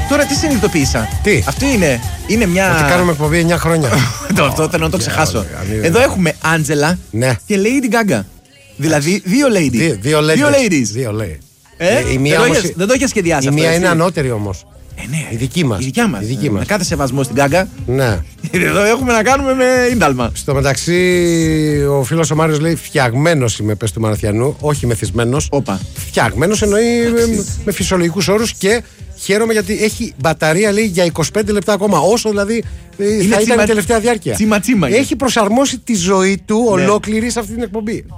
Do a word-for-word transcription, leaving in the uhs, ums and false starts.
Τώρα τι συνειδητοποίησα. Τι? Αυτό είναι. Είναι μια. Ότι κάνουμε εκπομπή εννιά χρόνια. Το, αυτό θέλω να το ξεχάσω. Εδώ έχουμε Άντζελα Ναι. και Lady Gaga. Δηλαδή δύο ladies. Δύο, δύο, Δύο ladies. Δύο λέει. Ε, Ε, η μία δεν, το όμως- είχες- δεν το είχε σχεδιάσει Η αυτό. μία έτσι. είναι ανώτερη όμως. Ε, ναι. Η δική μας. Η δικιά μας. Η δική μας. Με κάθε σεβασμό στην Gaga. Ναι. Εδώ έχουμε να κάνουμε με ίνταλμα. Στο μεταξύ, ο φίλος ο Μάριος λέει φτιαγμένος είμαι, πες του Μαραθιανού, όχι μεθυσμένος. Όπα. Φτιαγμένος εννοεί με, με φυσιολογικούς όρους και χαίρομαι γιατί έχει μπαταρία λέει για είκοσι πέντε λεπτά ακόμα. Όσο δηλαδή ε, θα τσιμα- ήταν η τελευταία διάρκεια. τσιμα-τσιμα είναι. Έχει προσαρμόσει τη ζωή του Ναι. ολόκληρη σε αυτή την εκπομπή.